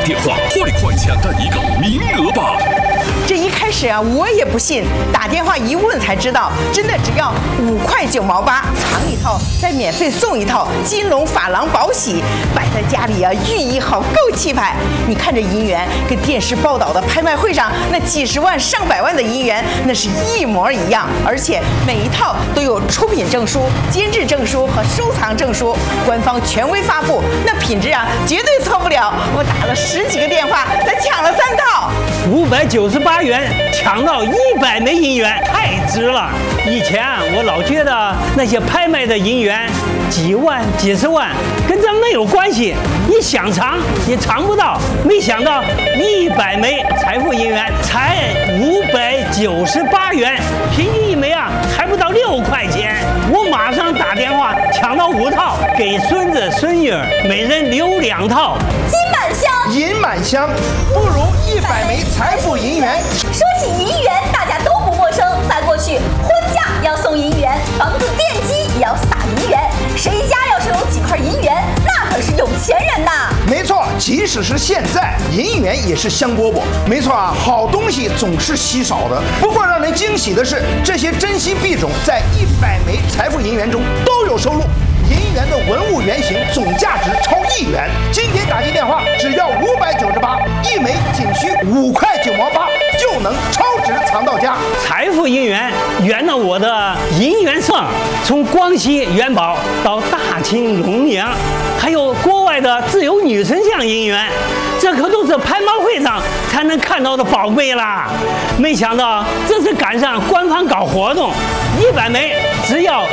电话，快抢占一个名额吧！ 这一开始啊，我也不信，打电话一问才知道，真的只要5块9毛8，藏一套再免费送一套金龙珐琅宝玺，摆在家里啊，寓意好，够气派。你看这银元，跟电视报道的拍卖会上那几十万上百万的银元，那是一模一样，而且每一套都有出品证书、监制证书和收藏证书，官方权威发布，那品质啊绝对错不了。我打了10几个电话才抢了3套 ，598元抢到100枚银元，太值了！以前我老觉得那些拍卖的银元几万、几十万跟咱没有关系，你想藏也藏不到。没想到100枚财富银元才598元，平均一枚啊还不到6块钱。我马上打电话抢到5套，给孙子孙女每人留2套。 金满箱， 银满箱，不如100枚财富银元。 说起银元，大家都不陌生。在过去，婚嫁要送银元，房子奠基也要撒银元。谁家要是有几块银元，那可是有钱人呐！ 没错，即使是现在，银元也是香饽饽。没错啊，好东西总是稀少的。不过让人惊喜的是，这些珍稀币种在100枚财富银元中都有收录。银元的文物原型总价值超1元，今天打进电话只要598，一枚仅需5块9毛8，就能超值藏到家。 财富银元圆了我的银元梦，从广西元宝到大清龙娘，还有国外的自由女神像银元，这可都是拍卖会上才能看到的宝贝啦！没想到这次赶上官方搞活动，100枚只要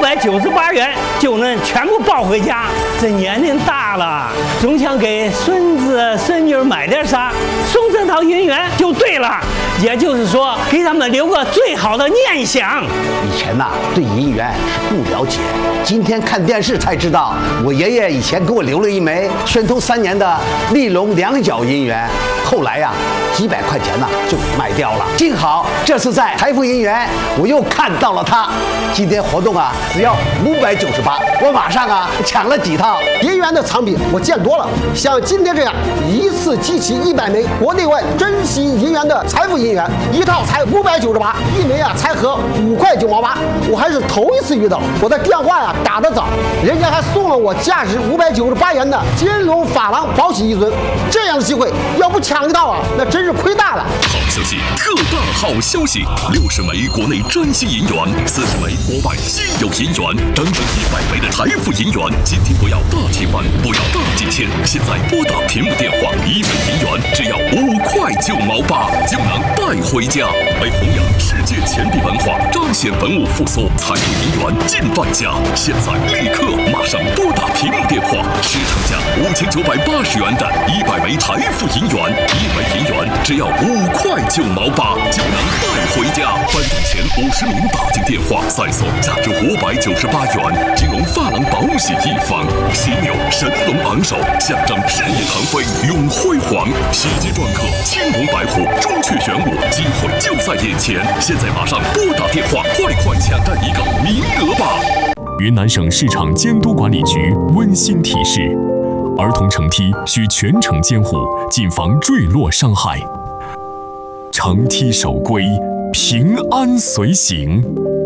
598元就能全部抱回家。这年龄大了，总想给孙子孙女买点啥，送这套银元就对了。也就是说，给他们留个最好的念想。 以前呐，对银元是不了解，今天看电视才知道，我爷爷以前给我留了一枚宣统3年的利隆2角银元，后来呀，几百块钱呢就卖掉了。幸好这次在财富银元，我又看到了它。今天活动啊，只要598，我马上啊抢了几套。 银元的藏品我见多了，像今天这样一次集齐100枚国内外珍稀银元的财富银元，一套才598，一枚啊才合5块9毛8，我还是头一次遇到。我的电话呀打得早，人家还送了我价值598元的金龙珐琅宝玺1尊，这样的机会要不抢一套啊，那真是亏大了。 好消息，特大好消息！60枚国内珍稀银元，40枚国外稀有银元，整整100枚的财富银元。今天不要大提款，不要大几千，现在拨打屏幕电话，1枚银元只要5块9毛8就能带回家。为弘扬世界钱币文化，彰显文物复苏，财富银元尽放家。现在立刻马上拨打屏幕电话，市场价5980元的100枚财富银元，1枚银元只要5块9毛8就能带回家。翻动前50名打进电话，再送价值598元金龙珐琅宝玺1方，犀牛神龙昂首，象征事业腾飞永辉煌。喜极篆刻青龙白虎，朱雀玄武，机会就在眼前。现在马上拨打电话，快抢占一个名额吧！ 云南省市场监督管理局温馨提示：儿童乘梯需全程监护，谨防坠落伤害。乘梯守规，平安随行。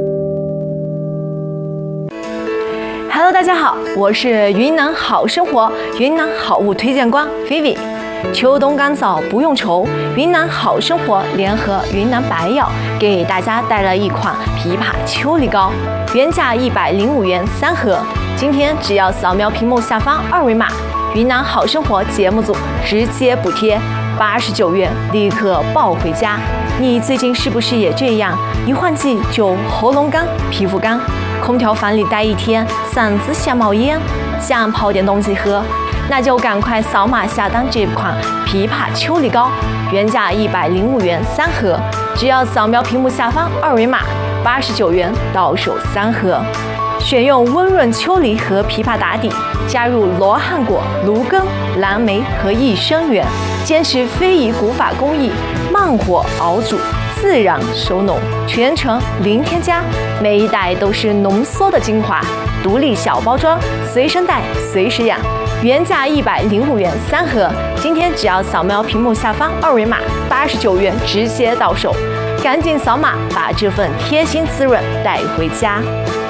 Hello， 大家好，我是云南好生活云南好物推荐官 Vivi。秋冬干燥不用愁，云南好生活联合云南白药给大家带来一款枇杷秋梨膏，原价105元3盒，今天只要扫描屏幕下方2维码，云南好生活节目组直接补贴89元，立刻抱回家。你最近是不是也这样？一换季就喉咙干、皮肤干，空调房里待一天，嗓子想冒烟，想泡点东西喝，那就赶快扫码下单这款枇杷秋梨膏，原价105元3盒，只要扫描屏幕下方2维码，89元到手3盒。选用温润秋梨和枇杷打底，加入罗汉果、芦根、蓝莓和益生元，坚持非遗古法工艺，慢火熬煮，自然收浓，全程零添加，每一袋都是浓缩的精华，独立小包装，随身带随时养。 原价105元3盒，今天只要扫描屏幕下方2维码，89元直接到手，赶紧扫码把这份贴心滋润带回家。